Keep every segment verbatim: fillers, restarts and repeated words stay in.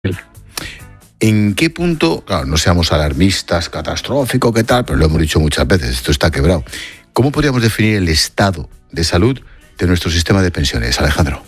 ¿En qué punto, claro, no seamos alarmistas, catastrófico, qué tal, pero lo hemos dicho muchas veces, esto está quebrado? ¿Cómo podríamos definir el estado de salud de nuestro sistema de pensiones, Alejandro?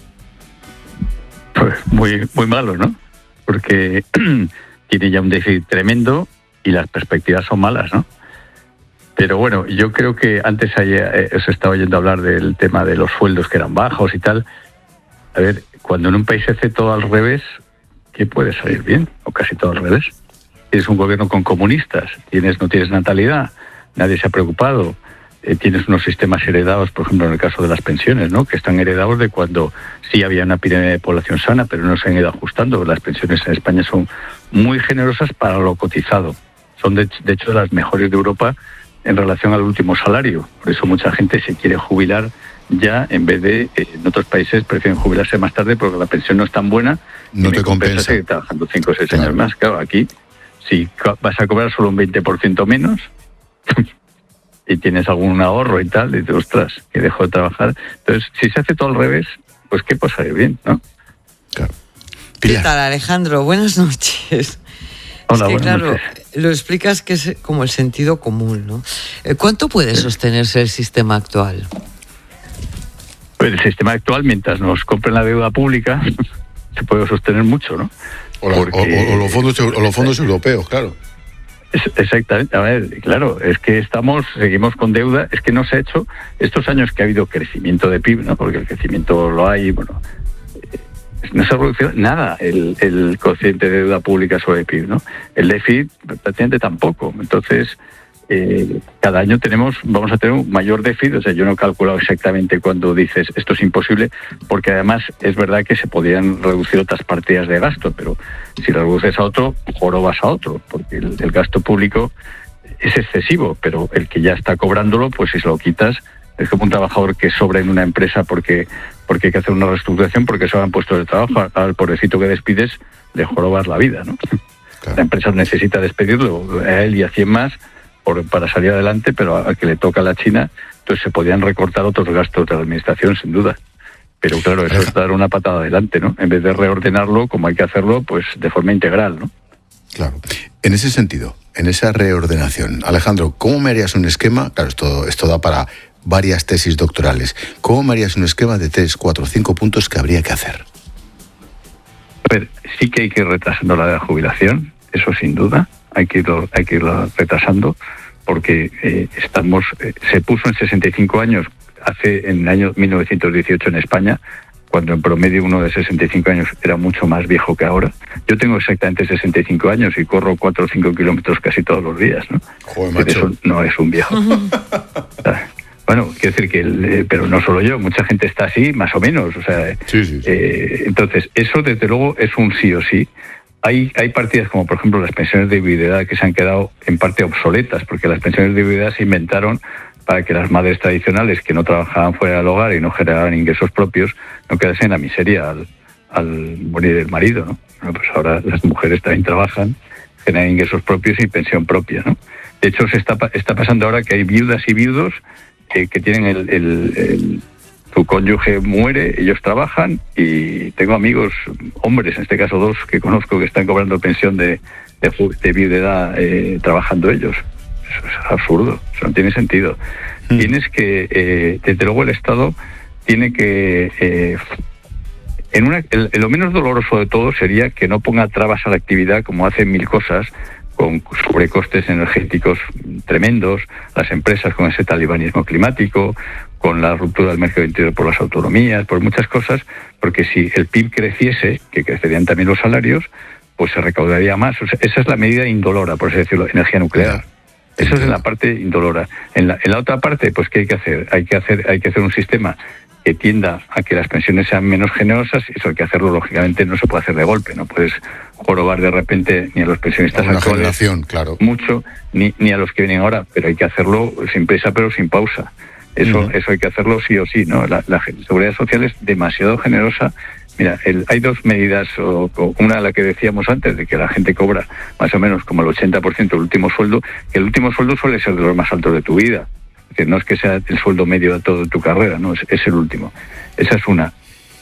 Pues muy, muy malo, ¿no? Porque tiene ya un déficit tremendo y las perspectivas son malas, ¿no? Pero bueno, yo creo que antes ayer, eh, os estaba oyendo hablar del tema de los sueldos que eran bajos y tal. A ver, cuando en un país se hace todo al revés, ¿qué puede salir bien? O casi todo al revés. Tienes un gobierno con comunistas, tienes no tienes natalidad, nadie se ha preocupado, eh, tienes unos sistemas heredados, por ejemplo, en el caso de las pensiones, ¿no? Que están heredados de cuando sí había una pirámide de población sana, pero no se han ido ajustando. Las pensiones en España son muy generosas para lo cotizado. Son, de, de hecho, de las mejores de Europa en relación al último salario. Por eso mucha gente se quiere jubilar ya, en vez de, eh, en otros países prefieren jubilarse más tarde porque la pensión no es tan buena. No te compensa. Seguir trabajando cinco o seis claro. años más. Claro, aquí, si vas a cobrar solo un veinte por ciento menos y tienes algún ahorro y tal, y dices, ostras, que dejo de trabajar. Entonces, si se hace todo al revés, pues qué puede salir bien, ¿no? Claro. ¿Qué tal, Alejandro? Buenas noches. Hola, es que, buenas claro, noches. Lo explicas que es como el sentido común, ¿no? ¿Cuánto puede sostenerse el sistema actual? Pues el sistema actual, mientras nos compren la deuda pública, se puede sostener mucho, ¿no? O, la, Porque, o, o, los, fondos, o los fondos europeos, claro. Es, exactamente. A ver, claro, es que estamos, seguimos con deuda. Es que no se ha hecho estos años que ha habido crecimiento de P I B, ¿no? Porque el crecimiento lo hay, bueno, no se ha reducido nada el, el cociente de deuda pública sobre el P I B, ¿no? El déficit prácticamente tampoco. Entonces, eh, cada año tenemos, vamos a tener un mayor déficit. O sea, yo no he calculado exactamente cuando dices esto es imposible, porque además es verdad que se podrían reducir otras partidas de gasto, pero si lo reduces a otro, jorobas a otro, porque el, el gasto público es excesivo, pero el que ya está cobrándolo, pues si se lo quitas, es como un trabajador que sobra en una empresa porque porque hay que hacer una reestructuración porque se han puesto de trabajo. Al pobrecito que despides le jorobas la vida, ¿no? Claro. La empresa necesita despedirlo a él y a cien más por, para salir adelante, pero al que le toca a la China, entonces se podían recortar otros gastos de la administración, sin duda. Pero claro, eso es dar una patada adelante, ¿no? En vez de reordenarlo, como hay que hacerlo, pues de forma integral, ¿no? Claro. En ese sentido, en esa reordenación, Alejandro, ¿cómo me harías un esquema? Claro, esto, esto da para varias tesis doctorales. ¿Cómo me harías un esquema de tres, cuatro, cinco puntos que habría que hacer? A ver, sí que hay que ir retrasando la de la jubilación, eso sin duda, hay que irlo, hay que irlo retrasando, porque eh, estamos, eh, se puso en sesenta y cinco años, hace en el año mil novecientos dieciocho en España, cuando en promedio uno de sesenta y cinco años era mucho más viejo que ahora. Yo tengo exactamente sesenta y cinco años y corro cuatro o cinco kilómetros casi todos los días, ¿no? Joder, macho. Eso no es un viejo. Bueno, quiero decir que, el, pero no solo yo, mucha gente está así, más o menos. O sea, sí, sí, sí. Eh, entonces, eso desde luego es un sí o sí. Hay, hay partidas como, por ejemplo, las pensiones de viudedad que se han quedado en parte obsoletas, porque las pensiones de viudedad se inventaron para que las madres tradicionales que no trabajaban fuera del hogar y no generaban ingresos propios no quedasen en la miseria al, al morir el marido, ¿no? Bueno, pues ahora las mujeres también trabajan, generan ingresos propios y pensión propia, ¿no? De hecho, se está, está pasando ahora que hay viudas y viudos que, que tienen el, el, el... su cónyuge muere, ellos trabajan, y tengo amigos, hombres, en este caso dos, que conozco que están cobrando pensión de, de, de viudedad eh, trabajando ellos. Eso es absurdo, eso no tiene sentido. Mm. Tienes que, eh, desde luego el Estado tiene que... Eh, en una, el, lo menos doloroso de todo sería que no ponga trabas a la actividad como hacen mil cosas, con sobrecostes energéticos tremendos, las empresas con ese talibanismo climático, con la ruptura del mercado interior por las autonomías, por muchas cosas, porque si el P I B creciese, que crecerían también los salarios, pues se recaudaría más. O sea, esa es la medida indolora, por así decirlo, energía nuclear. Eso es en la parte indolora. En la, en la otra parte, pues ¿qué hay que hacer? Hay que hacer, hay que hacer un sistema que tienda a que las pensiones sean menos generosas. Eso hay que hacerlo, lógicamente, no se puede hacer de golpe. No puedes jorobar de repente ni a los pensionistas una actuales generación, claro. mucho, ni, ni a los que vienen ahora, pero hay que hacerlo sin prisa pero sin pausa. Eso, uh-huh. eso hay que hacerlo sí o sí, ¿no? La, la seguridad social es demasiado generosa. Mira, el, hay dos medidas, o, o una la que decíamos antes, de que la gente cobra más o menos como el ochenta por ciento del último sueldo, que el último sueldo suele ser de los más altos de tu vida. Es decir, no es que sea el sueldo medio de toda tu carrera, no, es, es el último. Esa es una.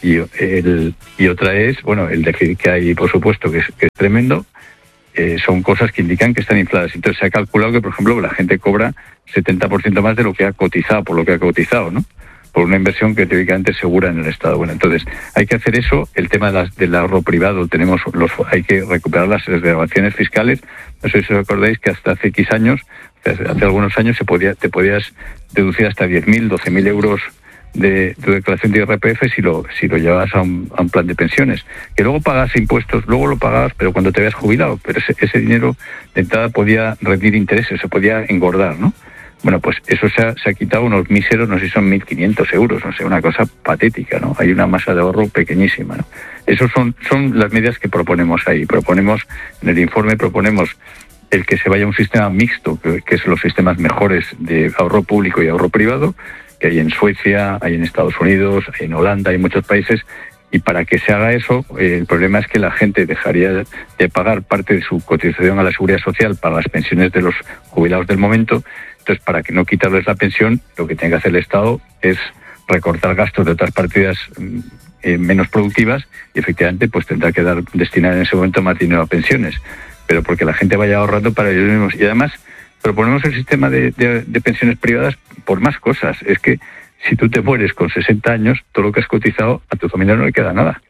Y, el, y otra es, bueno, el déficit que hay, por supuesto, que es, que es tremendo. Eh, son cosas que indican que están infladas. Entonces se ha calculado que, por ejemplo, la gente cobra setenta por ciento más de lo que ha cotizado, por lo que ha cotizado, ¿no? Por una inversión que teóricamente es segura en el Estado. Bueno, entonces hay que hacer eso. El tema de las, del ahorro privado, tenemos los, hay que recuperar las desgravaciones fiscales. No sé si os acordáis que hasta hace X años, hace, hace algunos años, se podía, te podías deducir hasta diez mil, doce mil euros de tu declaración de I R P F si lo si lo llevabas a un, a un plan de pensiones, que luego pagas impuestos, luego lo pagabas, pero cuando te habías jubilado, pero ese, ese dinero de entrada podía rendir intereses, se podía engordar, ¿no? Bueno, pues eso se ha, se ha quitado unos míseros, no sé si son mil quinientos euros, no sé, una cosa patética, ¿no? Hay una masa de ahorro pequeñísima, ¿no? Esas son, son las medidas que proponemos ahí. Proponemos, en el informe proponemos el que se vaya a un sistema mixto, que, que es los sistemas mejores de ahorro público y ahorro privado, que hay en Suecia, hay en Estados Unidos, hay en Holanda, hay muchos países, y para que se haga eso, eh, el problema es que la gente dejaría de pagar parte de su cotización a la Seguridad Social para las pensiones de los jubilados del momento. Entonces, para que no quitarles la pensión, lo que tiene que hacer el Estado es recortar gastos de otras partidas eh, menos productivas y efectivamente pues tendrá que dar destinar en ese momento más dinero a pensiones, pero porque la gente vaya ahorrando para ellos mismos. Y además proponemos el sistema de, de, de pensiones privadas por más cosas. Es que si tú te mueres con sesenta años, todo lo que has cotizado a tu familia no le queda nada,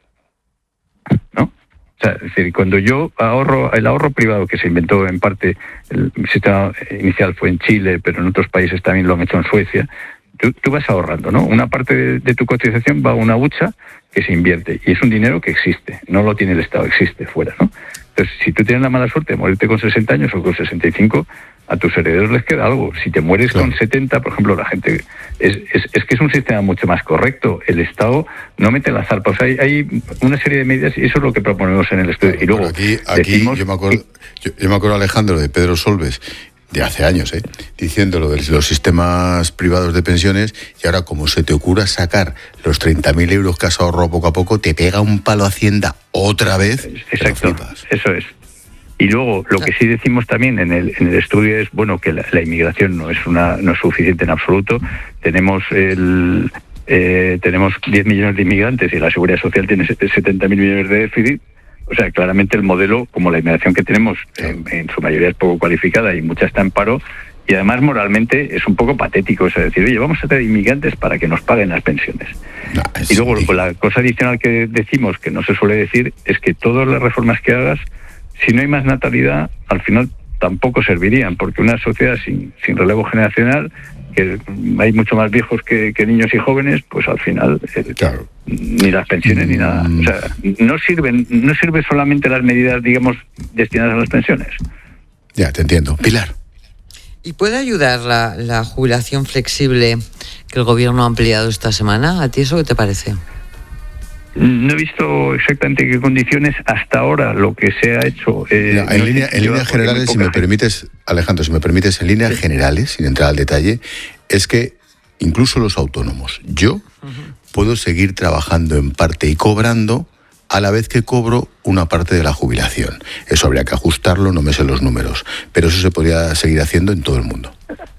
¿no? O sea, es decir, cuando yo ahorro, el ahorro privado que se inventó en parte, el sistema inicial fue en Chile, pero en otros países también lo han hecho en Suecia, tú, tú vas ahorrando, ¿no? Una parte de, de tu cotización va a una hucha que se invierte y es un dinero que existe, no lo tiene el Estado, existe fuera, ¿no? Entonces, si tú tienes la mala suerte de morirte con sesenta años o con sesenta y cinco, a tus herederos les queda algo. Si te mueres claro. con setenta, por ejemplo, la gente... Es, es, es que es un sistema mucho más correcto. El Estado no mete la zarpa. O sea, hay, hay una serie de medidas y eso es lo que proponemos en el estudio. Claro, y luego aquí, aquí decimos, yo, me acuerdo, yo, yo me acuerdo, Alejandro, de Pedro Solbes, de hace años, ¿eh? diciendo lo de los sistemas privados de pensiones, y ahora como se te ocurra sacar los treinta mil euros que has ahorrado poco a poco, te pega un palo Hacienda otra vez. Exacto, eso es. Y luego lo que sí decimos también en el, en el estudio es bueno que la, la inmigración no es una no es suficiente en absoluto. Tenemos el eh, tenemos diez millones de inmigrantes y la Seguridad Social tiene setenta mil millones de déficit. O sea, claramente el modelo, como la inmigración que tenemos, en, en su mayoría es poco cualificada y mucha está en paro, y además moralmente es un poco patético eso de decir, oye, vamos a traer inmigrantes para que nos paguen las pensiones. No, y luego sí. la cosa adicional que decimos, que no se suele decir, es que todas las reformas que hagas, si no hay más natalidad, al final tampoco servirían, porque una sociedad sin, sin relevo generacional, que hay mucho más viejos que, que niños y jóvenes, pues al final eh, claro. ni las pensiones mm. ni nada. O sea, no sirven, no sirve solamente las medidas, digamos, destinadas a las pensiones. Ya, te entiendo. Pilar. ¿Y puede ayudar la, la jubilación flexible que el gobierno ha ampliado esta semana? ¿A ti eso qué te parece? No he visto exactamente qué condiciones hasta ahora lo que se ha hecho. Eh, no, en no línea, en líneas generales, si me gente. permites, Alejandro, si me permites, en líneas sí. generales, sin entrar al detalle, es que incluso los autónomos, yo uh-huh. puedo seguir trabajando en parte y cobrando a la vez que cobro una parte de la jubilación. Eso habría que ajustarlo, no me sé los números, pero eso se podría seguir haciendo en todo el mundo.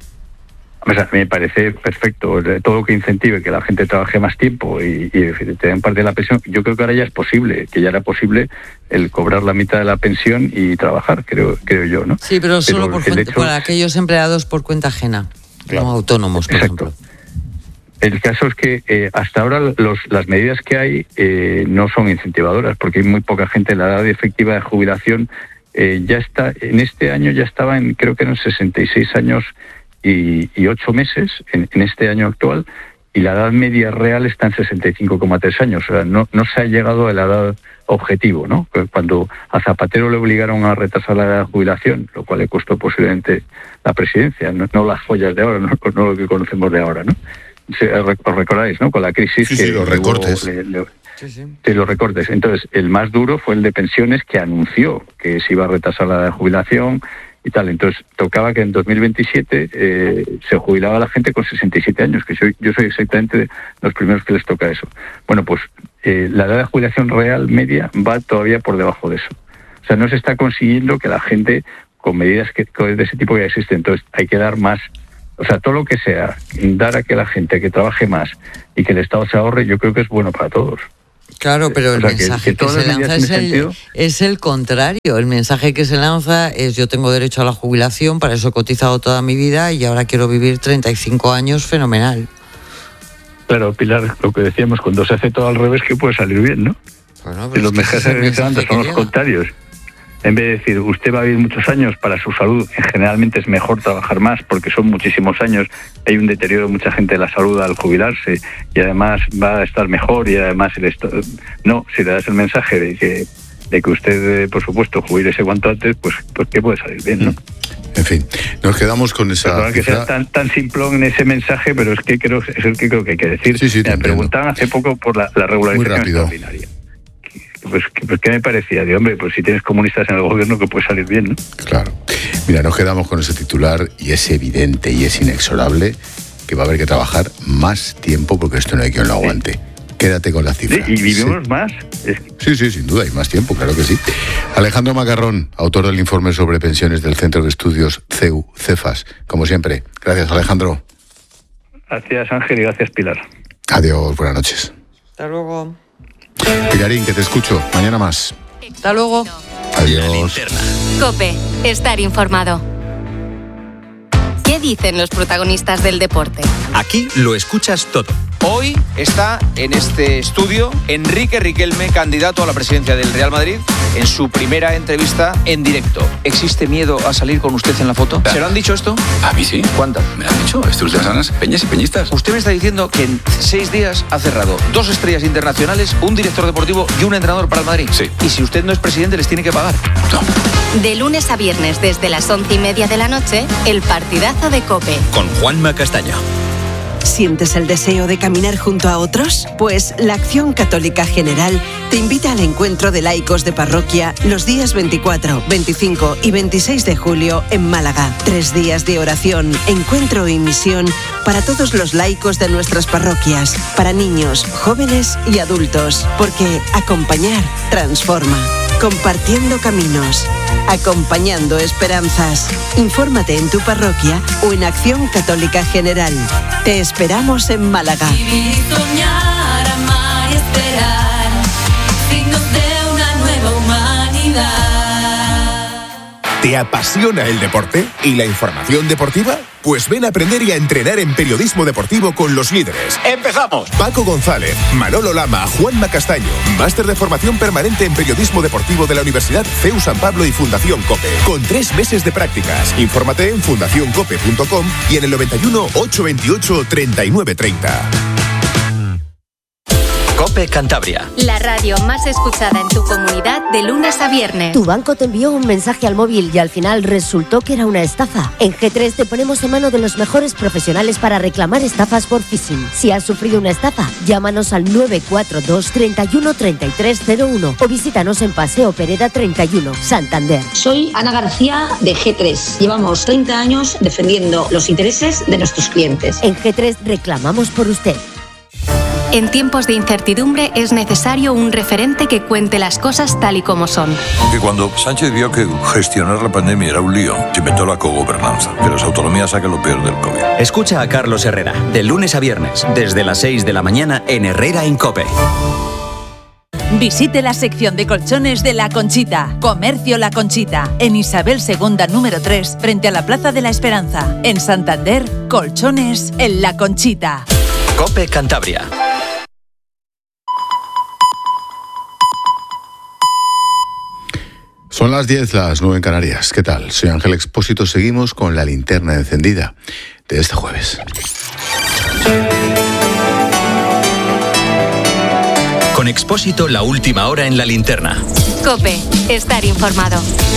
O sea, me parece perfecto. Todo lo que incentive que la gente trabaje más tiempo y, y te den parte de la pensión. Yo creo que ahora ya es posible, que ya era posible el cobrar la mitad de la pensión y trabajar, creo creo yo, ¿no? Sí, pero, pero solo por, fuente, hecho... por aquellos empleados por cuenta ajena, claro. no autónomos, por Exacto. ejemplo. El caso es que eh, hasta ahora los, las medidas que hay eh, no son incentivadoras, porque hay muy poca gente. La edad efectiva de jubilación eh, ya está, en este año ya estaba en, creo que eran sesenta y seis años y, y ocho meses en, en este año actual, y la edad media real está en sesenta y cinco coma tres años. O sea, no, no se ha llegado a la edad objetivo, ¿no? Cuando a Zapatero le obligaron a retrasar la edad de jubilación, lo cual le costó posiblemente la presidencia, no, no las joyas de ahora, no, no lo que conocemos de ahora, ¿no? Os recordáis, ¿no? Con la crisis sí, que sí, los recortes. Le, le, sí, sí. Sí, los recortes. Entonces, el más duro fue el de pensiones, que anunció que se iba a retrasar la edad de jubilación y tal. Entonces, tocaba que en dos mil veintisiete eh, se jubilaba la gente con sesenta y siete años, que soy, yo soy exactamente de los primeros que les toca eso. Bueno, pues eh, la edad de jubilación real media va todavía por debajo de eso. O sea, no se está consiguiendo que la gente, con medidas que de ese tipo ya existen, entonces hay que dar más. O sea, todo lo que sea dar a que la gente que trabaje más y que el Estado se ahorre, yo creo que es bueno para todos. Claro, pero el o sea, mensaje que, que, que se lanza es el, es el contrario. El mensaje que se lanza es: yo tengo derecho a la jubilación, para eso he cotizado toda mi vida y ahora quiero vivir treinta y cinco años fenomenal. Claro, Pilar, lo que decíamos, cuando se hace todo al revés, que puede salir bien, ¿no? Bueno, y los mensajes que se lanzan son los contrarios. En vez de decir, usted va a vivir muchos años para su salud, generalmente es mejor trabajar más porque son muchísimos años, hay un deterioro de mucha gente de la salud al jubilarse y además va a estar mejor y además el esto... no, si le das el mensaje de que de que usted, por supuesto, jubílese cuanto antes, pues, pues que puede salir bien, ¿no? En fin, nos quedamos con esa... Perdona que sea tan, tan simplón en ese mensaje, pero es que creo es el que creo que hay que decir. Sí, sí, me preguntaban hace poco por la, la regularización extraordinaria. Pues, pues, ¿qué me parecía? Digo, hombre, pues si tienes comunistas en el gobierno, que puede salir bien, ¿no? Claro. Mira, nos quedamos con ese titular y es evidente y es inexorable que va a haber que trabajar más tiempo porque esto no hay quien lo aguante. Sí. Quédate con la cifra. Sí, ¿y vivimos sí. más? Es... Sí, sí, sin duda, hay más tiempo, claro que sí. Alejandro Macarrón, autor del informe sobre pensiones del Centro de Estudios C E U, Cefas. Como siempre. Gracias, Alejandro. Gracias, Ángel, y gracias, Pilar. Adiós, buenas noches. Hasta luego. Pilarín, que te escucho. Mañana más. Hasta luego. Adiós. COPE. Estar informado. ¿Qué dicen los protagonistas del deporte? Aquí lo escuchas todo. Hoy está en este estudio Enrique Riquelme, candidato a la presidencia del Real Madrid, en su primera entrevista en directo. ¿Existe miedo a salir con usted en la foto? ¿Se lo han dicho esto? A mí sí. ¿Cuántas? Me lo han dicho. Estas últimas semanas, peñas y peñistas. Usted me está diciendo que en seis días ha cerrado dos estrellas internacionales, un director deportivo y un entrenador para el Madrid. Sí. Y si usted no es presidente, les tiene que pagar. No. De lunes a viernes, desde las once y media de la noche, el partidazo de COPE. Con Juanma Castaño. ¿Sientes el deseo de caminar junto a otros? Pues la Acción Católica General te invita al encuentro de laicos de parroquia los días veinticuatro, veinticinco y veintiséis de julio en Málaga. Tres días de oración, encuentro y misión para todos los laicos de nuestras parroquias, para niños, jóvenes y adultos, porque acompañar transforma. Compartiendo caminos, acompañando esperanzas. Infórmate en tu parroquia o en Acción Católica General. Te esperamos en Málaga. Vivir, soñar, amar y esperar, signos de una nueva humanidad. ¿Te apasiona el deporte y la información deportiva? Pues ven a aprender y a entrenar en periodismo deportivo con los líderes. ¡Empezamos! Paco González, Manolo Lama, Juanma Castaño. Máster de formación permanente en periodismo deportivo de la Universidad C E U San Pablo y Fundación COPE. Con tres meses de prácticas. Infórmate en fundación cope punto com y en el noventa y uno, ochocientos veintiocho, treinta y nueve treinta. COPE Cantabria. La radio más escuchada en tu comunidad de lunes a viernes. Tu banco te envió un mensaje al móvil y al final resultó que era una estafa. En G tres te ponemos en mano de los mejores profesionales para reclamar estafas por phishing. Si has sufrido una estafa, llámanos al nueve cuatro dos, treinta y uno, treinta y tres cero uno o visítanos en Paseo Pereda treinta y uno, Santander. Soy Ana García de G tres. Llevamos treinta años defendiendo los intereses de nuestros clientes. En G tres reclamamos por usted. En tiempos de incertidumbre es necesario un referente que cuente las cosas tal y como son. Que cuando Sánchez vio que gestionar la pandemia era un lío, se inventó la cogobernanza, que las autonomías saquen lo peor del COVID. Escucha a Carlos Herrera, de lunes a viernes, desde las seis de la mañana en Herrera en COPE. Visite la sección de colchones de La Conchita. Comercio La Conchita. En Isabel segunda número tres, frente a la Plaza de la Esperanza. En Santander, colchones en La Conchita. COPE Cantabria. Son las diez, las nueve en Canarias. ¿Qué tal? Soy Ángel Expósito. Seguimos con la linterna encendida de este jueves. Con Expósito, la última hora en la linterna. COPE. Estar informado.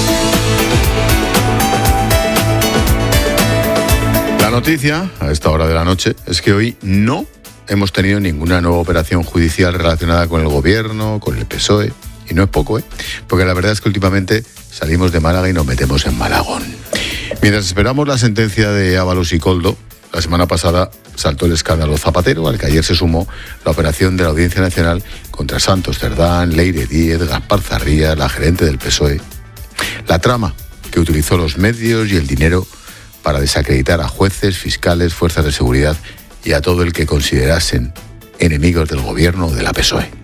La noticia, a esta hora de la noche, es que hoy no hemos tenido ninguna nueva operación judicial relacionada con el gobierno, con el P S O E. Y no es poco, ¿eh? Porque la verdad es que últimamente salimos de Málaga y nos metemos en Malagón. Mientras esperamos la sentencia de Ábalos y Coldo, la semana pasada saltó el escándalo Zapatero, al que ayer se sumó la operación de la Audiencia Nacional contra Santos Cerdán, Leire Díez, Gaspar Zarría, la gerente del P S O E. La trama que utilizó los medios y el dinero para desacreditar a jueces, fiscales, fuerzas de seguridad y a todo el que considerasen enemigos del gobierno o de la P S O E.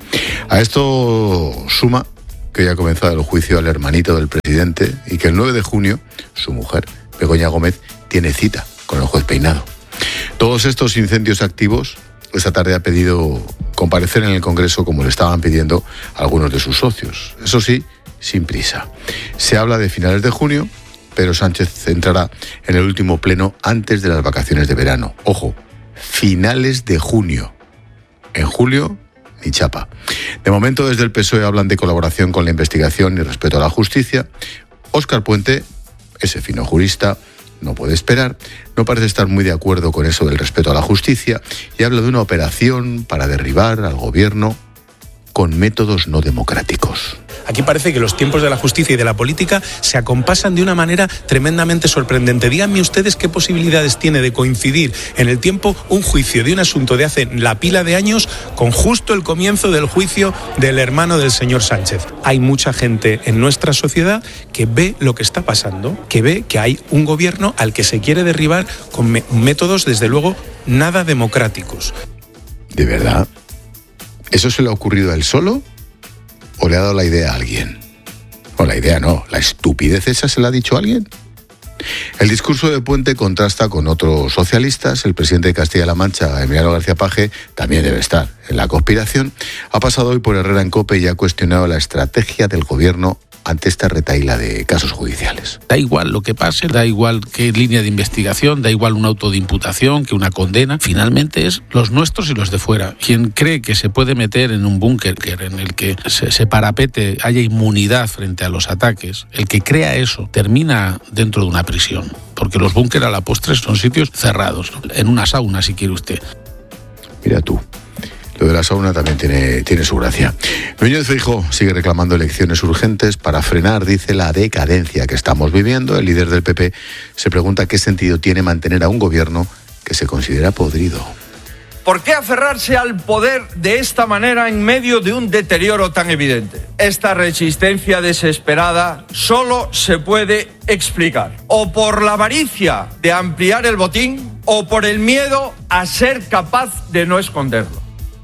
A esto suma que ya ha comenzado el juicio al hermanito del presidente y que el nueve de junio su mujer, Begoña Gómez, tiene cita con el juez Peinado. Todos estos incendios activos, esta tarde ha pedido comparecer en el Congreso como le estaban pidiendo algunos de sus socios. Eso sí, sin prisa. Se habla de finales de junio, pero Sánchez entrará en el último pleno antes de las vacaciones de verano. Ojo, finales de junio. En julio, ni chapa. De momento, desde el P S O E hablan de colaboración con la investigación y respeto a la justicia. Óscar Puente, ese fino jurista, no puede esperar, no parece estar muy de acuerdo con eso del respeto a la justicia y habla de una operación para derribar al gobierno con métodos no democráticos. Aquí parece que los tiempos de la justicia y de la política se acompasan de una manera tremendamente sorprendente. Díganme ustedes qué posibilidades tiene de coincidir en el tiempo un juicio de un asunto de hace la pila de años con justo el comienzo del juicio del hermano del señor Sánchez. Hay mucha gente en nuestra sociedad que ve lo que está pasando, que ve que hay un gobierno al que se quiere derribar con me- métodos, desde luego, nada democráticos. ¿De verdad? ¿Eso se le ha ocurrido a él solo o le ha dado la idea a alguien? O la idea no, la estupidez esa se la ha dicho a alguien. El discurso de Puente contrasta con otros socialistas. El presidente de Castilla-La Mancha, Emiliano García Paje, también debe estar en la conspiración. Ha pasado hoy por Herrera en COPE y ha cuestionado la estrategia del gobierno ante esta retahíla de casos judiciales. Da igual lo que pase, da igual qué línea de investigación, da igual un auto de imputación que una condena. Finalmente es los nuestros y los de fuera. Quien cree que se puede meter en un búnker en el que se, se parapete, haya inmunidad frente a los ataques, el que crea eso termina dentro de una prisión. Porque los búnker a la postre son sitios cerrados, en una sauna si quiere usted. Mira tú. Lo de la sauna también tiene, tiene su gracia. Núñez Feijóo sigue reclamando elecciones urgentes para frenar, dice, la decadencia que estamos viviendo. El líder del P P se pregunta qué sentido tiene mantener a un gobierno que se considera podrido. ¿Por qué aferrarse al poder de esta manera en medio de un deterioro tan evidente? Esta resistencia desesperada solo se puede explicar o por la avaricia de ampliar el botín o por el miedo a ser capaz de no esconderlo.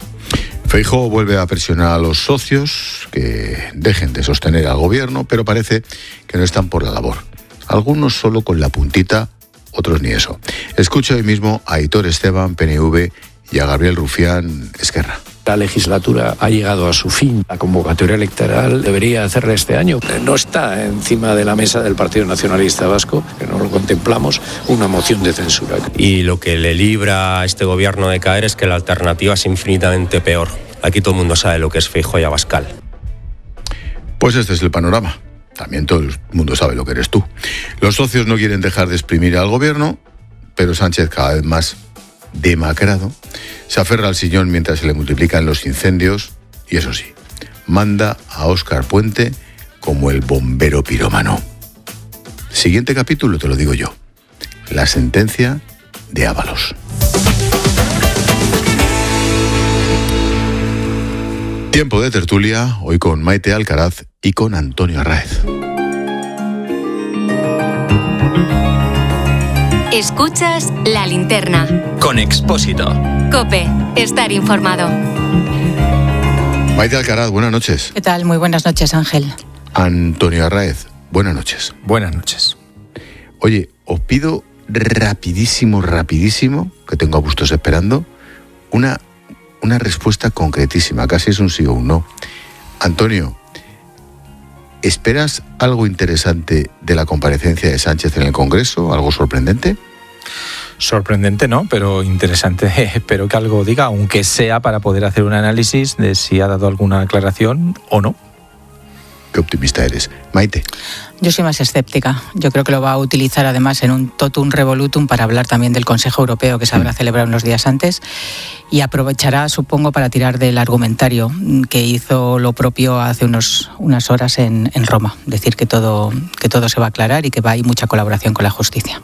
Feijóo vuelve a presionar a los socios que dejen de sostener al gobierno, pero parece que no están por la labor. Algunos solo con la puntita, otros ni eso. Escucha hoy mismo a Aitor Esteban, P N V, y a Gabriel Rufián, Esquerra. La legislatura ha llegado a su fin. La convocatoria electoral debería hacerla este año. No está encima de la mesa del Partido Nacionalista Vasco, que no lo contemplamos, una moción de censura. Y lo que le libra a este gobierno de caer es que la alternativa es infinitamente peor. Aquí todo el mundo sabe lo que es Feijóo y Abascal. Pues este es el panorama. También todo el mundo sabe lo que eres tú. Los socios no quieren dejar de exprimir al gobierno, pero Sánchez, cada vez más demacrado, se aferra al sillón mientras se le multiplican los incendios y, eso sí, manda a Óscar Puente como el bombero pirómano. Siguiente capítulo, te lo digo yo. La sentencia de Ábalos. Tiempo de tertulia, hoy con Maite Alcaraz y con Antonio Arráez. Escuchas La Linterna. Con Expósito. COPE. Estar informado. Maite Alcaraz, buenas noches. ¿Qué tal? Muy buenas noches, Ángel. Antonio Arráez, buenas noches. Buenas noches. Oye, os pido rapidísimo, rapidísimo, que tengo a Bustos esperando, una, una respuesta concretísima, casi es un sí o un no. Antonio, ¿esperas algo interesante de la comparecencia de Sánchez en el Congreso? ¿Algo sorprendente? Sorprendente no, pero interesante. Espero que algo diga, aunque sea para poder hacer un análisis de si ha dado alguna aclaración o no. Qué optimista eres. Maite. Yo soy más escéptica. Yo creo que lo va a utilizar además en un totum revolutum para hablar también del Consejo Europeo que se habrá celebrado unos días antes y aprovechará, supongo, para tirar del argumentario que hizo lo propio hace unos, unas horas en, en Roma. Decir que todo, que todo se va a aclarar y que va a haber mucha colaboración con la justicia.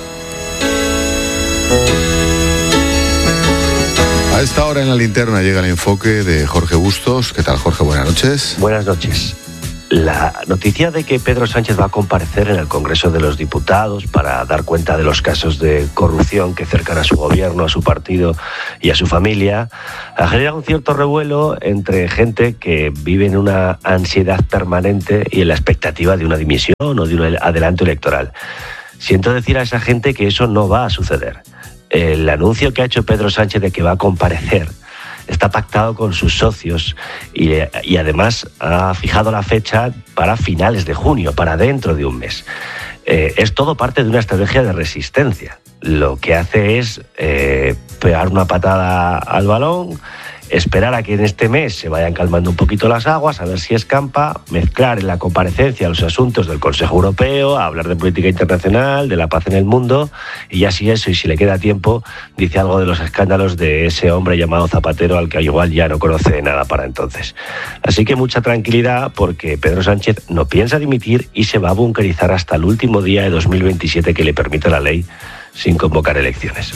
A esta hora en La Linterna llega el enfoque de Jorge Bustos. ¿Qué tal, Jorge? Buenas noches. Buenas noches. La noticia de que Pedro Sánchez va a comparecer en el Congreso de los Diputados para dar cuenta de los casos de corrupción que cercan a su gobierno, a su partido y a su familia, ha generado un cierto revuelo entre gente que vive en una ansiedad permanente y en la expectativa de una dimisión o de un adelanto electoral. Siento decir a esa gente que eso no va a suceder. El anuncio que ha hecho Pedro Sánchez de que va a comparecer está pactado con sus socios y, y además ha fijado la fecha para finales de junio, para dentro de un mes. Eh, es todo parte de una estrategia de resistencia. Lo que hace es eh, pegar una patada al balón, esperar a que en este mes se vayan calmando un poquito las aguas, a ver si escampa, mezclar en la comparecencia los asuntos del Consejo Europeo, hablar de política internacional, de la paz en el mundo, y ya si eso, y si le queda tiempo, dice algo de los escándalos de ese hombre llamado Zapatero, al que igual ya no conoce nada para entonces. Así que mucha tranquilidad, porque Pedro Sánchez no piensa dimitir y se va a bunkerizar hasta el último día de dos mil veintisiete que le permite la ley, sin convocar elecciones.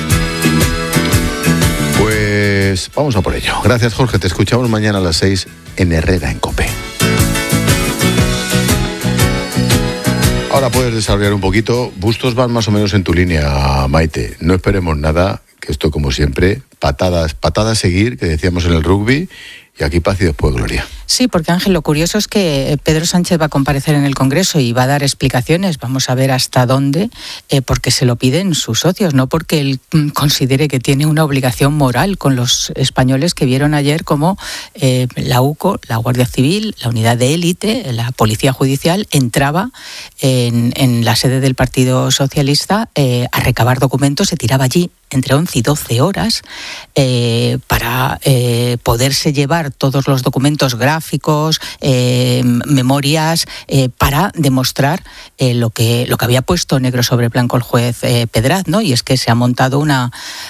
Pues vamos a por ello. Gracias, Jorge. Te escuchamos mañana a las seis en Herrera en COPE. Ahora puedes desarrollar un poquito. Bustos van más o menos en tu línea, Maite. No esperemos nada, que esto como siempre, patadas, patadas seguir, que decíamos en el rugby, y aquí paz y después gloria. Sí, porque Ángel, lo curioso es que Pedro Sánchez va a comparecer en el Congreso y va a dar explicaciones, vamos a ver hasta dónde, eh, porque se lo piden sus socios, no porque él mm, considere que tiene una obligación moral con los españoles que vieron ayer cómo eh, la UCO, la Guardia Civil, la unidad de élite, la Policía Judicial entraba en, en la sede del Partido Socialista eh, a recabar documentos, se tiraba allí entre once y doce horas eh, para eh, poderse llevar todos los documentos gráficos, eh, memorias, eh, para demostrar eh, lo que lo que había puesto negro sobre blanco el juez eh, Pedraz, ¿no? Y es que se ha montado una,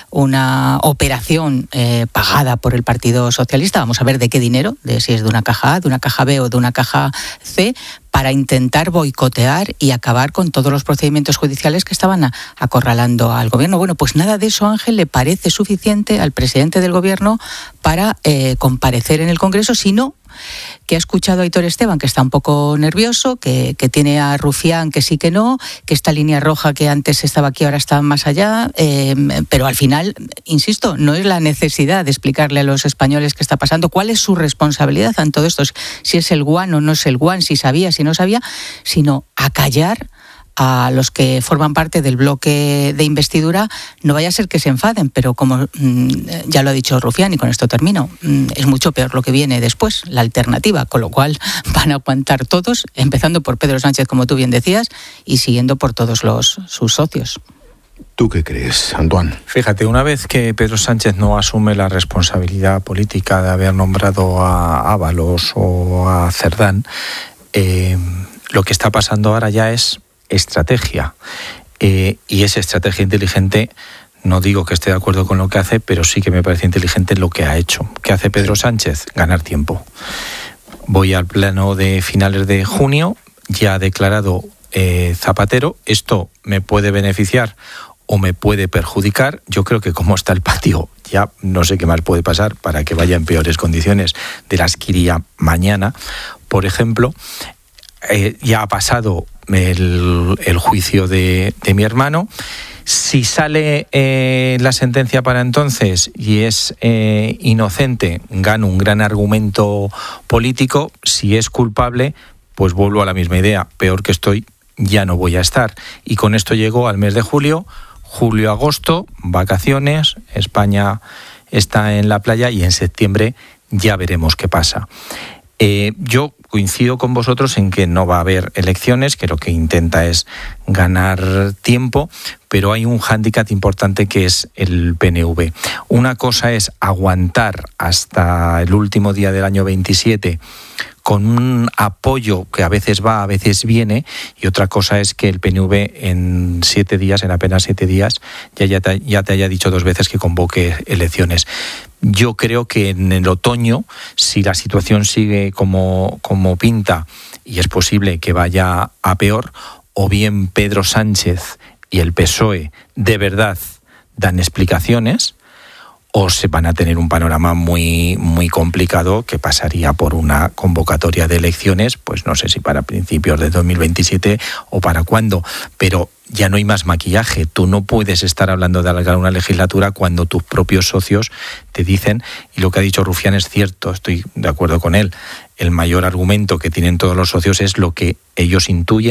una operación eh, pagada por el Partido Socialista, vamos a ver de qué dinero, de si es de una caja A, de una caja B o de una caja C, para intentar boicotear y acabar con todos los procedimientos judiciales que estaban acorralando al gobierno. Bueno, pues nada de eso, Ángel, le parece suficiente al presidente del gobierno para eh, comparecer en el Congreso, sino que ha escuchado a Aitor Esteban, que está un poco nervioso, que, que tiene a Rufián, que sí que no, que esta línea roja que antes estaba aquí ahora está más allá, eh, pero al final, insisto, no es la necesidad de explicarle a los españoles qué está pasando, cuál es su responsabilidad en todo esto, si es el guan o no es el guan, si sabía, si no sabía, sino acallar a los que forman parte del bloque de investidura. No vaya a ser que se enfaden, pero como mmm, ya lo ha dicho Rufián, y con esto termino, mmm, es mucho peor lo que viene después, la alternativa, con lo cual van a aguantar todos, empezando por Pedro Sánchez, como tú bien decías, y siguiendo por todos los sus socios. ¿Tú qué crees, Antoine? Fíjate, una vez que Pedro Sánchez no asume la responsabilidad política de haber nombrado a Ábalos o a Cerdán, eh, lo que está pasando ahora ya es estrategia, eh, y esa estrategia inteligente, no digo que esté de acuerdo con lo que hace, pero sí que me parece inteligente lo que ha hecho. ¿Qué hace Pedro Sánchez? Ganar tiempo. Voy al plano de finales de junio, ya ha declarado eh, Zapatero, esto me puede beneficiar o me puede perjudicar. Yo creo que como está el patio, ya no sé qué más puede pasar para que vaya en peores condiciones de las que iría mañana, por ejemplo. Eh, ya ha pasado el, el juicio de, de mi hermano. Si sale eh, la sentencia para entonces y es eh, inocente, gano un gran argumento político. Si es culpable, pues vuelvo a la misma idea. Peor que estoy, ya no voy a estar. Y con esto llego al mes de julio, julio-agosto, vacaciones, España está en la playa y en septiembre ya veremos qué pasa. Eh, yo coincido con vosotros en que no va a haber elecciones, que lo que intenta es ganar tiempo, pero hay un hándicap importante que es el P N V. Una cosa es aguantar hasta el último día del año veintisiete con un apoyo que a veces va, a veces viene, y otra cosa es que el P N V en siete días, en apenas siete días, ya, ya, te, ya te haya dicho dos veces que convoque elecciones. Yo creo que en el otoño, si la situación sigue como, como pinta, y es posible que vaya a peor, o bien Pedro Sánchez y el P S O E de verdad dan explicaciones, o se van a tener un panorama muy, muy complicado que pasaría por una convocatoria de elecciones, pues no sé si para principios de dos mil veintisiete o para cuándo, pero ya no hay más maquillaje. Tú no puedes estar hablando de alargar una legislatura cuando tus propios socios te dicen, y lo que ha dicho Rufián es cierto, estoy de acuerdo con él, el mayor argumento que tienen todos los socios es lo que ellos intuyen